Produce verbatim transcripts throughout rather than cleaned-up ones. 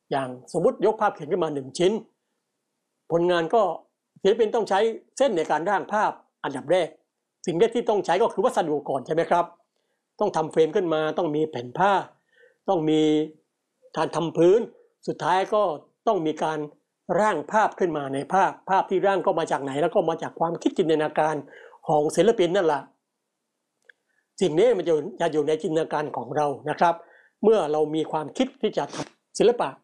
อย่างสมมุติยกภาพเขียนขึ้นมาหนึ่งชิ้นผลงานก็ศิลปินต้องใช้เส้นในการร่างภาพอันดับแรกสิ่งแรกที่ต้องใช้ก็คือวัสดุก่อนใช่ไหมครับต้องทำเฟรมขึ้นมาต้องมีแผ่นผ้าต้องมีการทำพื้นสุดท้ายก็ต้องมีการร่างภาพขึ้นมาในภาพภาพที่ร่างก็มาจากไหนแล้วก็มาจากความคิดจินตนาการของศิลปินนั่นแหละสิ่งนี้มันจะจะอยู่ในจินตนาการของเรานะครับเมื่อเรามีความคิดที่จะทำศิลปะ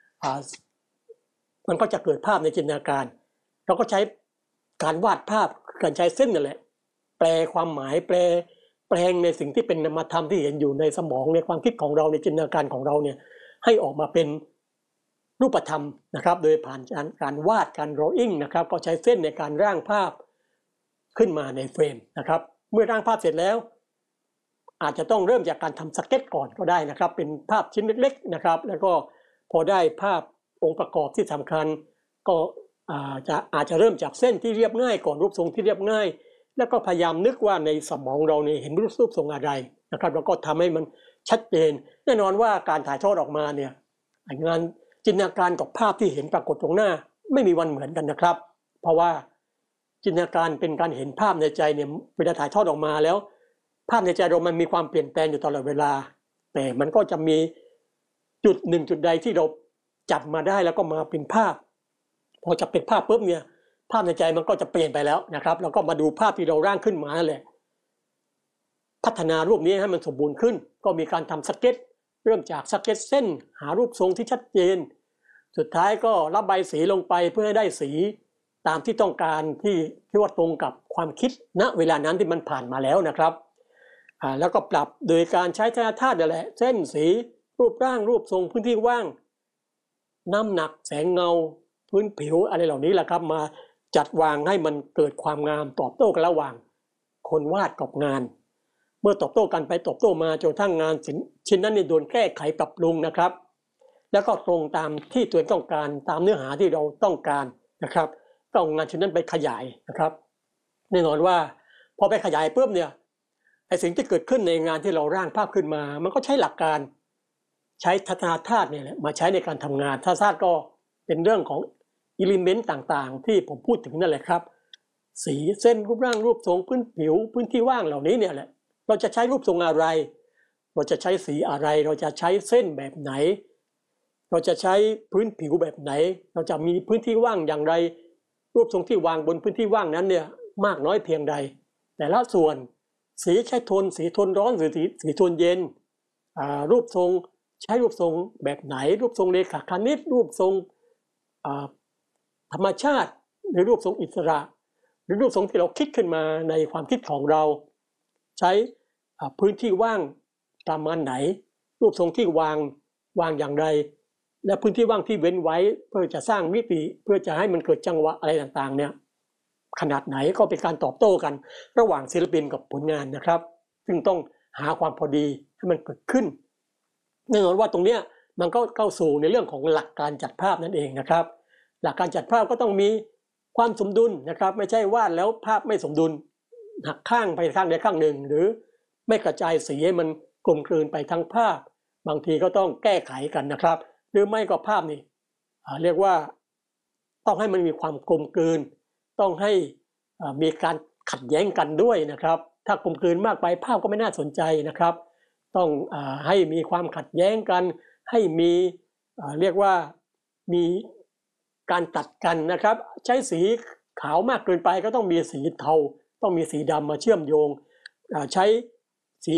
มันก็จะเกิดภาพในจินตนาการเราก็ใช้การวาดภาพการใช้เส้นนั่นแหละแปลความหมายแปลแปลงในสิ่งที่เป็นนามธรรมที่เห็นอยู่ในสมองในความคิดของเราในจินตนาการของเราเนี่ยให้ออกมาเป็นรูปธรรมนะครับโดยผ่านการการวาดการ drawing นะครับก็ใช้เส้นในการร่างภาพขึ้นมาในเฟรมนะครับเมื่อร่างภาพเสร็จแล้วอาจจะต้องเริ่มจากการทำสเก็ตก่อนก็ได้นะครับเป็นภาพชิ้นเล็กๆนะครับแล้วก็พอได้ภาพองค์ประกอบที่สำคัญก็อาจจะอาจจะเริ่มจากเส้นที่เรียบง่ายก่อนรูปทรงที่เรียบง่ายแล้วก็พยายามนึกว่าในสมองเราเนี่ยเห็นรูปรูปทรงอะไรนะครับแล้วก็ทำให้มันชัดเจนแน่นอนว่าการถ่ายทอดออกมาเนี่ยงานจินตนาการกับภาพที่เห็นปรากฏตรงหน้าไม่มีวันเหมือนกันนะครับเพราะว่าจินตนาการเป็นการเห็นภาพในใจเนี่ยเวลาถ่ายทอดออกมาแล้วภาพในใจเรามันมีความเปลี่ยนแปลงอยู่ตลอดเวลาแต่มันก็จะมีจุดหนึ่งจุดใดที่เราจับมาได้แล้วก็มาเป็นภาพพอจะเป็นภาพปุ๊บเนี่ยภาพในใจมันก็จะเปลี่ยนไปแล้วนะครับแล้วก็มาดูภาพที่เราร่างขึ้นมานั่นแหละพัฒนารูปนี้ให้มันสมบูรณ์ขึ้นก็มีการทำสเก็ตเริ่มจากสเก็ตเส้นหารูปทรงที่ชัดเจนสุดท้ายก็ระบายสีลงไปเพื่อให้ได้สีตามที่ต้องการที่ที่ว่าตรงกับความคิดณเวลานั้นที่มันผ่านมาแล้วนะครับอ่าแล้วก็ปรับโดยการใช้ธาตุธาตุนั่นแหละเส้นสีรูปร่างรูปทรงพื้นที่ว่างน้ำหนักแสงเงาพื้นผิวอะไรเหล่านี้แหละครับมาจัดวางให้มันเกิดความงามตอบโต้กันระหว่างคนวาดกับงานเมื่อตอบโต้กันไปตอบโต้มาจนทั้งงานชิ้นนั้นเนี่ยโดนแก้ไขปรับปรุงนะครับแล้วก็ตรงตามที่ตัวเองต้องการตามเนื้อหาที่เราต้องการนะครับก็เอางานชิ้นนั้นไปขยายนะครับแน่นอนว่าพอไปขยายปุ๊บเนี่ยไอ้สิ่งที่เกิดขึ้นในงานที่เราร่างภาพขึ้นมามันก็ใช้หลักการใช้ทัศนธาตุเนี่ยแหละมาใช้ในการทำงานทัศนธาตุก็เป็นเรื่องของอิเลเมนต์ต่างๆที่ผมพูดถึงนั่นแหละครับสีเส้นรูปร่างรูปทรงพื้นผิวพื้นที่ว่างเหล่านี้เนี่ยแหละเราจะใช้รูปทรงอะไรเราจะใช้สีอะไรเราจะใช้เส้นแบบไหนเราจะใช้พื้นผิวแบบไหนเราจะมีพื้นที่ว่างอย่างไรรูปทรงที่วางบนพื้นที่ว่างนั้นเนี่ยมากน้อยเพียงใดแต่ละส่วนสีใช้โทนสีโทนร้อนหรือสีสีโทนเย็นรูปทรงใช้รูปทรงแบบไหนรูปทรงเรขาคณิตรูปทรงธรรมชาติหรือรูปทรงอิสระหรือรูปทรงที่เราคิดขึ้นมาในความคิดของเราใช้พื้นที่ว่างประมาณไหนรูปทรงที่วางวางอย่างไรและพื้นที่ว่างที่เว้นไว้เพื่อจะสร้างมิติเพื่อจะให้มันเกิดจังหวะอะไรต่างๆเนี่ยขนาดไหนก็เป็นการตอบโต้กันระหว่างศิลปินกับผลงานนะครับซึ่งต้องหาความพอดีให้มันเกิดขึ้นแน่นอนว่าตรงเนี้ยมันก็เข้าสู่ในเรื่องของหลักการจัดภาพนั่นเองนะครับหลักการจัดภาพก็ต้องมีความสมดุลนะครับไม่ใช่วาดแล้วภาพไม่สมดุลหักข้างไปข้างใดข้างหนึ่งหรือไม่กระจายสีให้มันกลมกลืนไปทั้งภาพบางทีก็ต้องแก้ไขกันนะครับหรือไม่ก็ภาพนี่เรียกว่าต้องให้มันมีความกลมกลืนต้องให้มีการขัดแย้งกันด้วยนะครับถ้ากลมกลืนมากไปภาพก็ไม่น่าสนใจนะครับต้องให้มีความขัดแย้งกันให้มีเรียกว่ามีการตัดกันนะครับใช้สีขาวมากเกินไปก็ต้องมีสีเทาต้องมีสีดำมาเชื่อมโยงใช้สี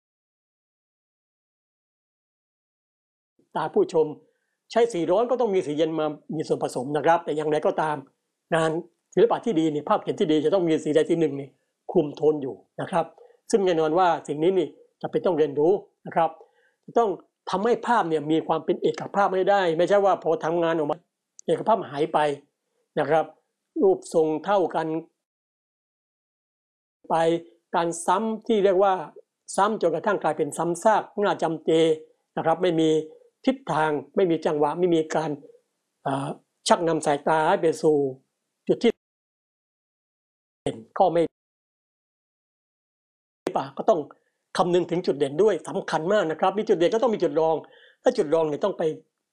ตาผู้ชมใช้สีร้อนก็ต้องมีสีเย็นมามีส่วนผสมนะครับแต่อย่างไรก็ตามงานศิลปะที่ดีนี่ภาพเขียนที่ดีจะต้องมีสีใดสีหนึ่งนี่คุมโทนอยู่นะครับซึ่งแน่นอนว่าสิ่งนี้นี่จะเป็นต้องเรียนรู้นะครับจะต้องทำให้ภาพเนี่ยมีความเป็นเอกภาพไม่ได้ไม่ใช่ว่าพอทำงานออกมาเอกภาพหายไปนะครับรูปทรงเท่ากันไปการซ้ำที่เรียกว่าซ้ำจนกระทั่งกลายเป็นซ้ำซากน่าจำเจนะครับไม่มีทิศทางไม่มีจังหวะไม่มีการชักนำสายตาให้ไปสู่จุดที่เด่นก็ไม่ป่ะก็ต้องคำนึงถึงจุดเด่นด้วยสำคัญมากนะครับมีจุดเด่นก็ต้องมีจุดรองและจุดรองเนี่ยต้องไป